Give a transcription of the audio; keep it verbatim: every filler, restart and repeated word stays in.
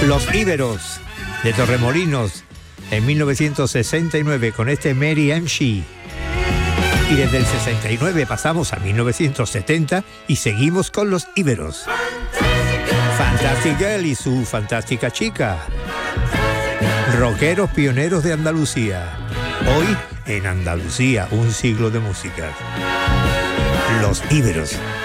Los Íberos de Torremolinos en mil novecientos sesenta y nueve con este Mary and She. Y desde el sesenta y nueve pasamos a mil novecientos setenta y seguimos con los Íberos. Fantastic Girl y su fantástica chica. Rockeros pioneros de Andalucía. Hoy en Andalucía, un siglo de música. Los Íberos.